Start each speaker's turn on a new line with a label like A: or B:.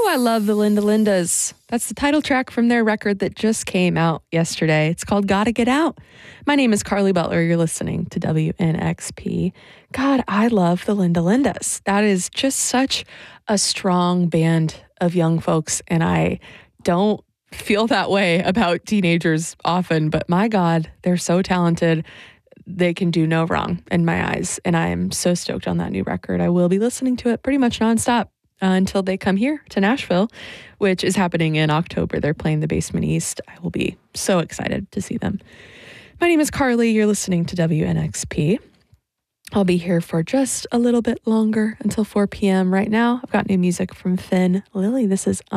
A: I love the Linda Lindas. That's the title track from their record that just came out yesterday. It's called Gotta Get Out. My name is Carly Butler. You're listening to WNXP. God, I love the Linda Lindas. That is just such a strong band of young folks, and I don't feel that way about teenagers often, but my God, they're so talented. They can do no wrong in my eyes, and I am so stoked on that new record. I will be listening to it pretty much nonstop until they come here to Nashville, which is happening in October. They're playing the Basement East. I will be so excited to see them. My name is Carly. You're listening to WNXP. I'll be here for just a little bit longer until 4 p.m. Right now, I've got new music from Finn Lily. This is